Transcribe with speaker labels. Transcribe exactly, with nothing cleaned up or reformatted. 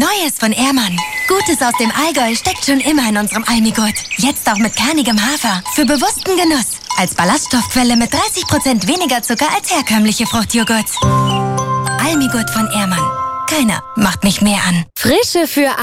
Speaker 1: Neues von Ehrmann. Gutes aus dem Allgäu steckt schon immer in unserem Almigurt. Jetzt auch mit kernigem Hafer. Für bewussten Genuss. Als Ballaststoffquelle mit dreißig Prozent weniger Zucker als herkömmliche Fruchtjoghurt. Almigurt von Ehrmann. Keiner macht mich mehr an.
Speaker 2: Frische für